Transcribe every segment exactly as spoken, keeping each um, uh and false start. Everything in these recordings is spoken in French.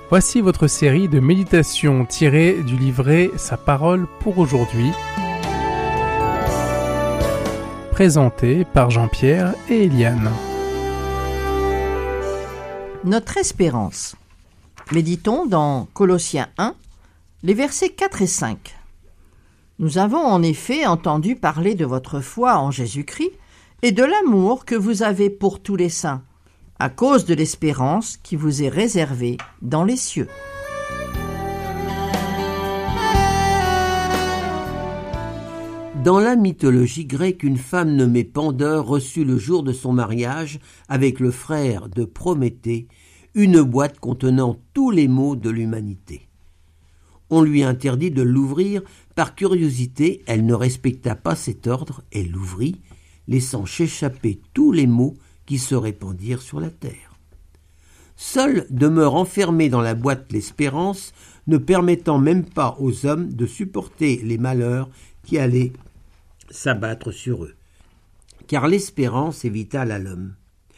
Voici votre série de méditations tirées du livret Sa parole pour aujourd'hui, présentée par Jean-Pierre et Eliane. Notre espérance. Méditons dans Colossiens un, les versets quatre et cinq. Nous avons en effet entendu parler de votre foi en Jésus-Christ et de l'amour que vous avez pour tous les saints, à cause de l'espérance qui vous est réservée dans les cieux. Dans la mythologie grecque, une femme nommée Pandore reçut le jour de son mariage avec le frère de Prométhée une boîte contenant tous les maux de l'humanité. On lui interdit de l'ouvrir. Par curiosité, elle ne respecta pas cet ordre et l'ouvrit, laissant s'échapper tous les maux qui se répandirent sur la terre. Seule demeure enfermée dans la boîte l'espérance, ne permettant même pas aux hommes de supporter les malheurs qui allaient s'abattre sur eux. Car l'espérance est vitale à l'homme.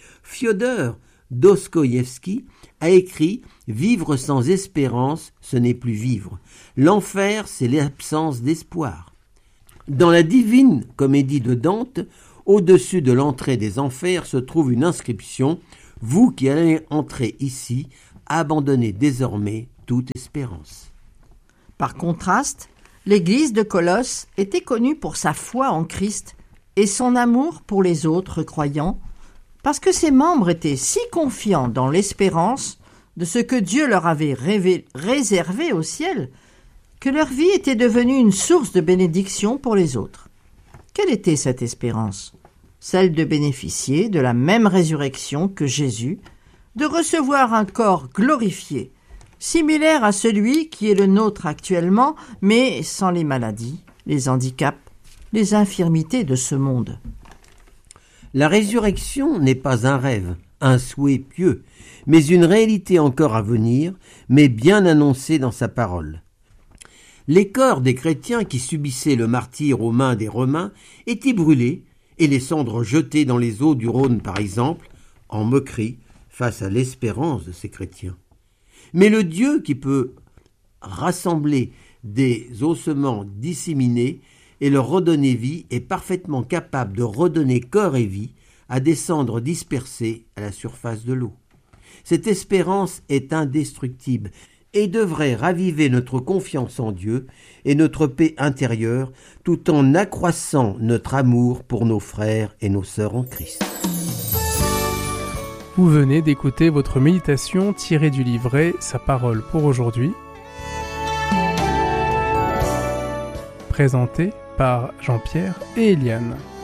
Fiodor Dostoïevski a écrit « Vivre sans espérance, ce n'est plus vivre. L'enfer, c'est l'absence d'espoir. » Dans la divine comédie de Dante, au-dessus de l'entrée des enfers se trouve une inscription « Vous qui allez entrer ici, abandonnez désormais toute espérance. » Par contraste, l'Église de Colosse était connue pour sa foi en Christ et son amour pour les autres croyants, parce que ses membres étaient si confiants dans l'espérance de ce que Dieu leur avait rêvé, réservé au ciel, que leur vie était devenue une source de bénédiction pour les autres. Quelle était cette espérance ? Celle de bénéficier de la même résurrection que Jésus, de recevoir un corps glorifié, similaire à celui qui est le nôtre actuellement, mais sans les maladies, les handicaps, les infirmités de ce monde. La résurrection n'est pas un rêve, un souhait pieux, mais une réalité encore à venir, mais bien annoncée dans sa parole. Les corps des chrétiens qui subissaient le martyre aux mains des Romains étaient brûlés et les cendres jetées dans les eaux du Rhône, par exemple, en moquerie face à l'espérance de ces chrétiens. Mais le Dieu qui peut rassembler des ossements disséminés et leur redonner vie est parfaitement capable de redonner corps et vie à des cendres dispersées à la surface de l'eau. Cette espérance est indestructible et devrait raviver notre confiance en Dieu et notre paix intérieure tout en accroissant notre amour pour nos frères et nos sœurs en Christ. Vous venez d'écouter votre méditation tirée du livret Sa parole pour aujourd'hui, présentée par Jean-Pierre et Eliane.